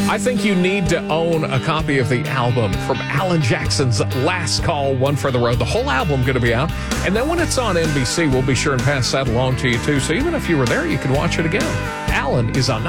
I think you need to own a copy of the album from Alan Jackson's Last Call, One for the Road. The whole album going to be out. And then when it's on NBC, we'll be sure and pass that along to you, too. So even if you were there, you can watch it again. Alan is on